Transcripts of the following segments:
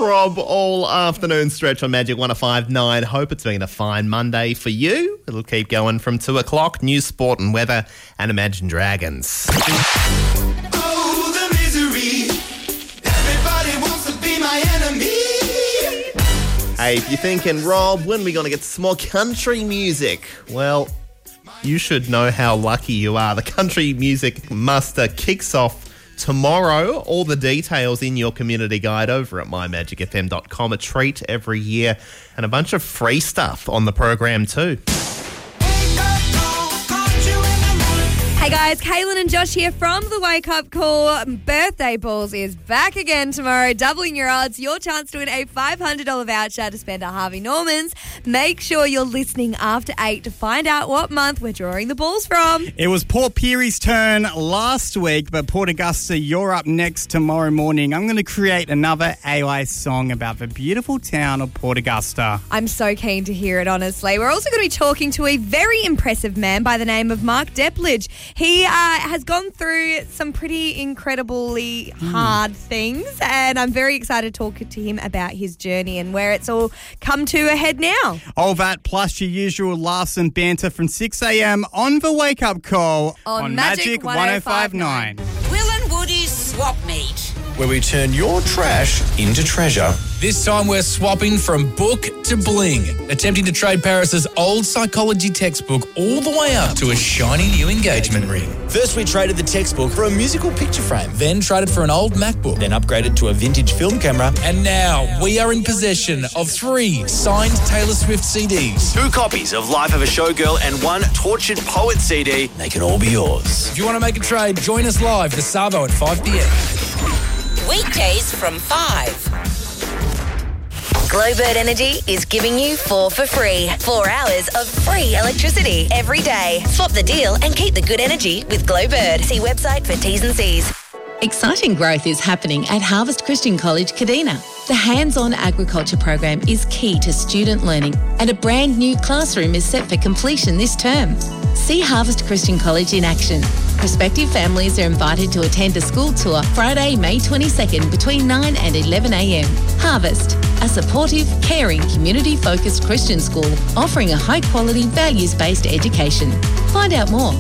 Rob all afternoon stretch on Magic 105.9. Hope it's been a fine Monday for you. It'll keep going from 2 o'clock. News, sport and weather and Imagine Dragons. Oh, the misery. Everybody wants to be my enemy. Hey, if you're thinking, Rob, when are we going to get some more country music? Well, you should know how lucky you are. The Country Music Muster kicks off tomorrow. All the details in your community guide over at mymagicfm.com. A treat every year and a bunch of free stuff on the program too. Hey guys, Kaylin and Josh here from the Wake Up Call. Birthday Balls is back again tomorrow, doubling your odds. Your chance to win a $500 voucher to spend at Harvey Norman's. Make sure you're listening after 8 to find out what month we're drawing the balls from. It was Port Pirie's turn last week, but Port Augusta, you're up next tomorrow morning. I'm going to create another AI song about the beautiful town of Port Augusta. I'm so keen to hear it, honestly. We're also going to be talking to a very impressive man by the name of Mark Depledge. He has gone through some pretty incredibly hard things, and I'm very excited to talk to him about his journey and where it's all come to a head now. All that plus your usual laughs and banter from 6 a.m. on the Wake Up Call on Magic 105.9. Will and Woody's Swap Meet, where we turn your trash into treasure. This time we're swapping from book to bling, attempting to trade Paris's old psychology textbook all the way up to a shiny new engagement ring. First we traded the textbook for a musical picture frame. Then traded for an old MacBook. Then upgraded to a vintage film camera. And now we are in possession of 3 signed Taylor Swift CDs. 2 copies of Life of a Showgirl and 1 Tortured Poet CD. They can all be yours. If you want to make a trade, join us live, the Savo at 5 p.m. weekdays from 5. Glowbird Energy is giving you 4 for free. 4 hours of free electricity every day. Swap the deal and keep the good energy with Glowbird. See website for T's and C's. Exciting growth is happening at Harvest Christian College, Kadina. The hands-on agriculture program is key to student learning, and a brand new classroom is set for completion this term. See Harvest Christian College in action. Prospective families are invited to attend a school tour Friday, May 22nd between 9 and 11 a.m. Harvest, a supportive, caring, community-focused Christian school offering a high-quality, values-based education. Find out more.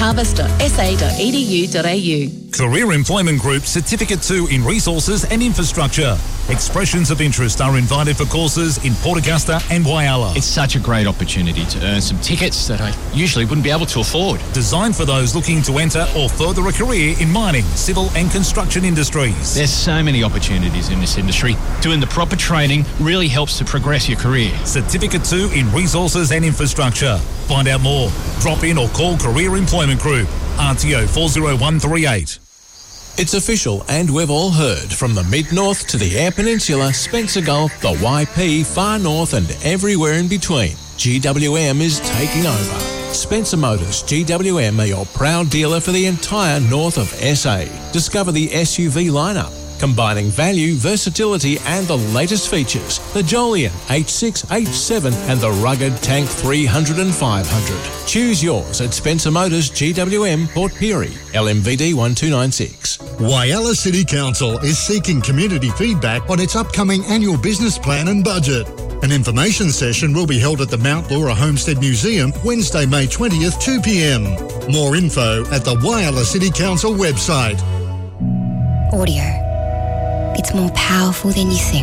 harvest.sa.edu.au. Career Employment Group Certificate 2 in Resources and Infrastructure. Expressions of interest are invited for courses in Port Augusta and Whyalla. It's such a great opportunity to earn some tickets that I usually wouldn't be able to afford. Designed for those looking to enter or further a career in mining, civil and construction industries. There's so many opportunities in this industry. Doing the proper training really helps to progress your career. Certificate 2 in Resources and Infrastructure. Find out more. Drop in or call Career Employment Group. RTO 40138. It's official, and we've all heard, from the Mid-North to the Eyre Peninsula, Spencer Gulf, the YP, Far North and everywhere in between. GWM is taking over. Spencer Motors GWM are your proud dealer for the entire north of SA. Discover the SUV lineup, combining value, versatility and the latest features. The Jolion H6, H7 and the rugged Tank 300 and 500. Choose yours at Spencer Motors GWM, Port Pirie, LMVD 1296. Whyalla City Council is seeking community feedback on its upcoming annual business plan and budget. An information session will be held at the Mount Laura Homestead Museum Wednesday, May 20th, 2 p.m. More info at the Whyalla City Council website. Audio. It's more powerful than you think.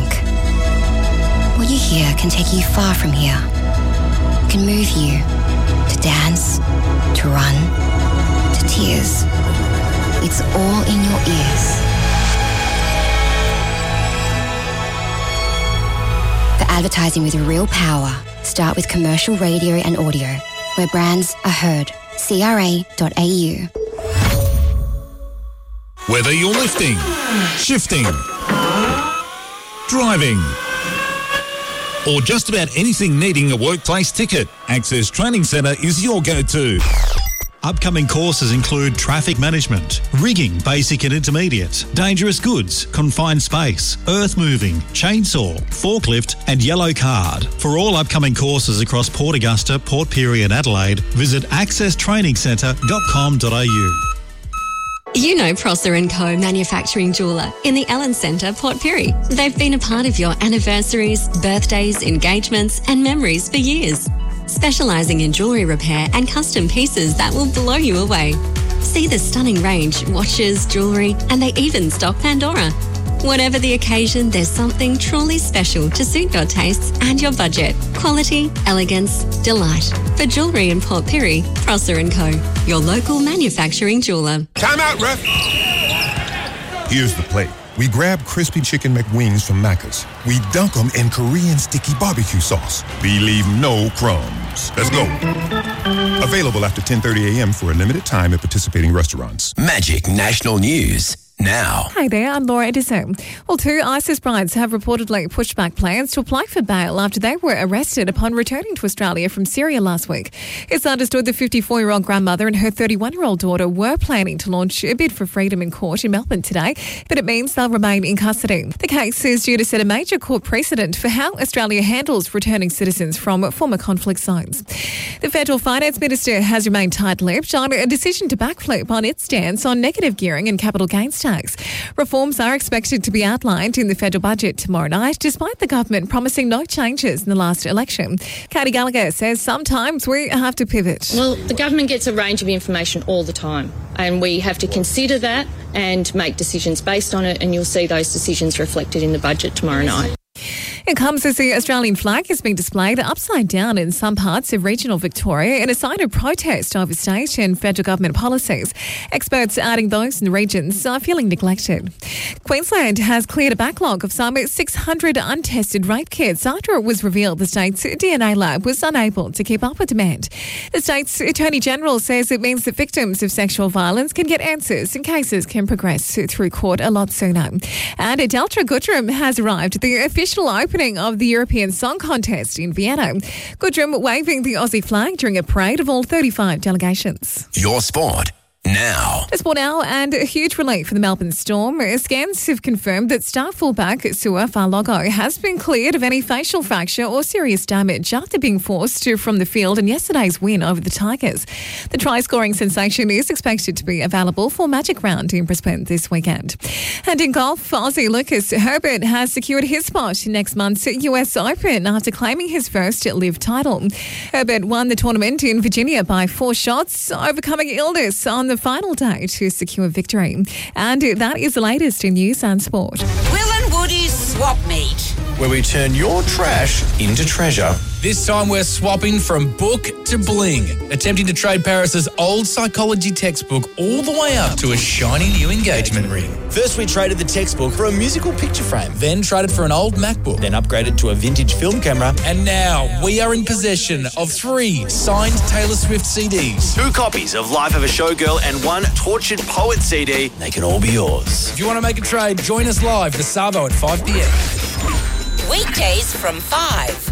What you hear can take you far from here. It can move you to dance, to run, to tears. It's all in your ears. For advertising with real power, start with commercial radio and audio, where brands are heard. CRA.au. Whether you're lifting, shifting, driving, or just about anything needing a workplace ticket, Access Training Centre is your go-to. Upcoming courses include traffic management, rigging basic and intermediate, dangerous goods, confined space, earth moving, chainsaw, forklift and yellow card. For all upcoming courses across Port Augusta, Port Pirie and Adelaide, visit accesstrainingsentre.com.au. You know Prosser & Co. Manufacturing Jeweller in the Ellen Centre, Port Pirie. They've been a part of your anniversaries, birthdays, engagements and memories for years. Specialising in jewellery repair and custom pieces that will blow you away. See the stunning range, watches, jewellery, and they even stock Pandora. Whatever the occasion, there's something truly special to suit your tastes and your budget. Quality, elegance, delight. For jewellery in Port Pirie, Prosser & Co. Your local manufacturing jeweller. Time out, ref! Here's the play. We grab crispy chicken McWings from Macca's. We dunk them in Korean sticky barbecue sauce. We leave no crumbs. Let's go. Available after 10:30 a.m. for a limited time at participating restaurants. Magic National News. Now. Hi there, I'm Laura Edison. Well, 2 ISIS brides have reportedly pushed back plans to apply for bail after they were arrested upon returning to Australia from Syria last week. It's understood the 54-year-old grandmother and her 31-year-old daughter were planning to launch a bid for freedom in court in Melbourne today, but it means they'll remain in custody. The case is due to set a major court precedent for how Australia handles returning citizens from former conflict zones. The Federal Finance Minister has remained tight-lipped on a decision to backflip on its stance on negative gearing and capital gains tax. Reforms are expected to be outlined in the federal budget tomorrow night, despite the government promising no changes in the last election. Katie Gallagher says sometimes we have to pivot. Well, the government gets a range of information all the time, and we have to consider that and make decisions based on it, and you'll see those decisions reflected in the budget tomorrow night. It comes as the Australian flag has been displayed upside down in some parts of regional Victoria in a sign of protest over state and federal government policies. Experts adding those in the regions are feeling neglected. Queensland has cleared a backlog of some 600 untested rape kits after it was revealed the state's DNA lab was unable to keep up with demand. The state's Attorney General says it means that victims of sexual violence can get answers and cases can progress through court a lot sooner. And Delta Goodrem has arrived at the official opening of the European Song Contest in Vienna. Goodrem waving the Aussie flag during a parade of all 35 delegations. Your sport. Now. The sport now, and a huge relief for the Melbourne Storm. Scans have confirmed that star fullback Sua Farlogo has been cleared of any facial fracture or serious damage after being forced from the field in yesterday's win over the Tigers. The try-scoring sensation is expected to be available for Magic Round in Brisbane this weekend. And in golf, Aussie Lucas Herbert has secured his spot in next month's US Open after claiming his first LIV title. Herbert won the tournament in Virginia by 4 shots, overcoming illness on the final day to secure victory. And that is the latest in news and sport. Will and Woody's Swap Meet, where we turn your trash into treasure. This time we're swapping from book to bling, attempting to trade Paris's old psychology textbook all the way up to a shiny new engagement ring. First we traded the textbook for a musical picture frame. Then traded for an old MacBook. Then upgraded to a vintage film camera. And now we are in possession of 3 signed Taylor Swift CDs. 2 copies of Life of a Showgirl and 1 Tortured Poet CD. They can all be yours. If you want to make a trade, join us live this Savo at 5 p.m. weekdays from 5.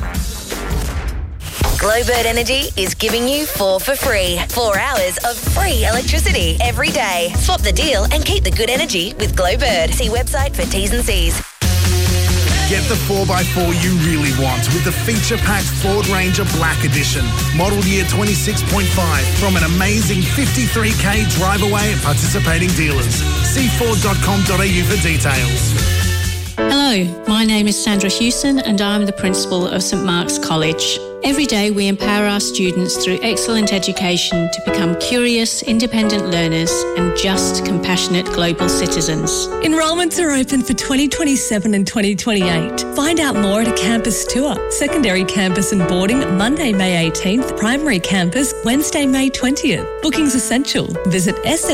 Glowbird Energy is giving you 4 for free. 4 hours of free electricity every day. Swap the deal and keep the good energy with Glowbird. See website for T's and C's. Get the 4x4 you really want with the feature-packed Ford Ranger Black Edition. Model year 26.5 from an amazing 53k drive away at participating dealers. See Ford.com.au for details. Hello, my name is Sandra Hewson and I'm the Principal of St Mark's College. Every day we empower our students through excellent education to become curious, independent learners and just, compassionate global citizens. Enrolments are open for 2027 and 2028. Find out more at a campus tour. Secondary campus and boarding Monday, May 18th. Primary campus Wednesday, May 20th. Bookings essential. Visit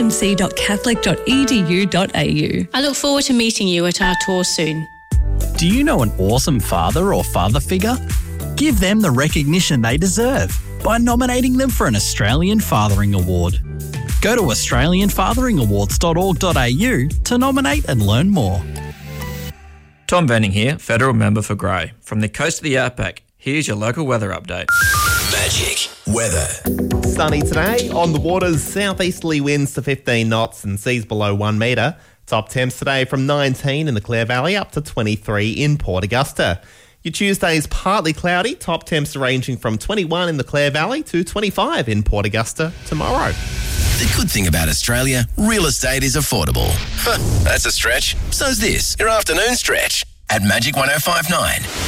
smc.catholic.edu.au. I look forward to meeting you at our tour soon. Do you know an awesome father or father figure? Give them the recognition they deserve by nominating them for an Australian Fathering Award. Go to australianfatheringawards.org.au to nominate and learn more. Tom Venning here, Federal Member for Grey. From the coast to the outback, here's your local weather update. Magic weather. Sunny today. On the waters, southeasterly winds to 15 knots and seas below 1 metre. Top temps today from 19 in the Clare Valley up to 23 in Port Augusta. Your Tuesday's partly cloudy, top temps ranging from 21 in the Clare Valley to 25 in Port Augusta tomorrow. The good thing about Australia, real estate is affordable. That's a stretch. So's this, your afternoon stretch at Magic 105.9.